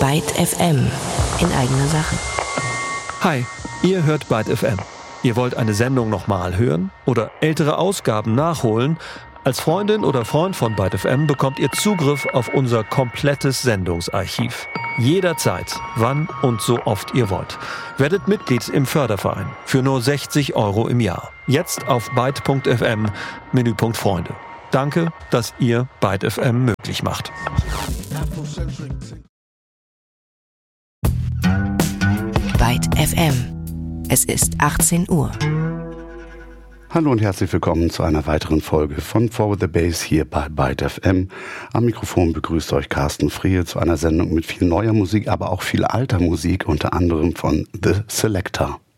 Byte FM in eigener Sache. Hi, ihr hört Byte FM. Ihr wollt eine Sendung nochmal hören oder ältere Ausgaben nachholen? Als Freundin oder Freund von Byte FM bekommt ihr Zugriff auf unser komplettes Sendungsarchiv. Jederzeit, wann und so oft ihr wollt. Werdet Mitglied im Förderverein für nur 60 € im Jahr. Jetzt auf byte.fm, Menüpunkt Freunde. Danke, dass ihr Byte FM möglich macht. Byte FM. Es ist 18 Uhr. Hallo und herzlich willkommen zu einer weiteren Folge von Forward the Bass hier bei Byte FM. Am Mikrofon begrüßt euch Carsten Friehe zu einer Sendung mit viel neuer Musik, aber auch viel alter Musik, unter anderem von The Selector.